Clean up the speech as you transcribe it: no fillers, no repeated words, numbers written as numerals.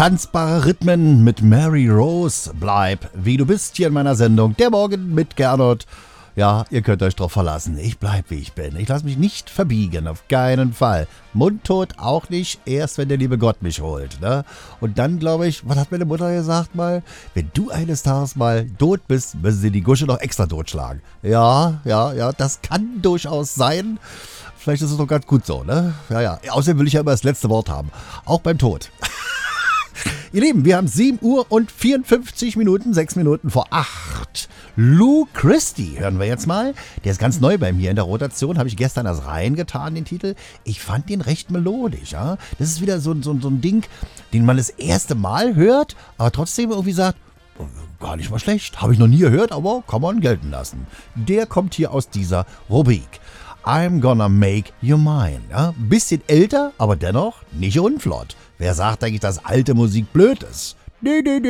Tanzbare Rhythmen mit Mary Rose. Bleib, wie du bist, hier in meiner Sendung. Der Morgen mit Gernot. Ja, ihr könnt euch drauf verlassen. Ich bleib, wie ich bin. Ich lasse mich nicht verbiegen, auf keinen Fall. Mundtot auch nicht, erst wenn der liebe Gott mich holt. Ne? Und dann, glaube ich, was hat meine Mutter gesagt mal? Wenn du eines Tages mal tot bist, müssen sie die Gusche noch extra totschlagen. Ja, das kann durchaus sein. Vielleicht ist es doch ganz gut so, ne? Ja. Außerdem will ich ja immer das letzte Wort haben. Auch beim Tod. Ihr Lieben, wir haben 7 Uhr und 54 Minuten, 6 Minuten vor 8. Lou Christie hören wir jetzt mal. Der ist ganz neu bei mir in der Rotation, habe ich gestern erst reingetan, den Titel. Ich fand den recht melodisch, ja. Das ist wieder so ein Ding, den man das erste Mal hört, aber trotzdem irgendwie sagt, oh, gar nicht mal schlecht, habe ich noch nie gehört, aber kann man gelten lassen. Der kommt hier aus dieser Rubrik. I'm gonna make you mine. Ja, bisschen älter, aber dennoch nicht unflott. Wer sagt eigentlich, dass alte Musik blöd ist? Nee.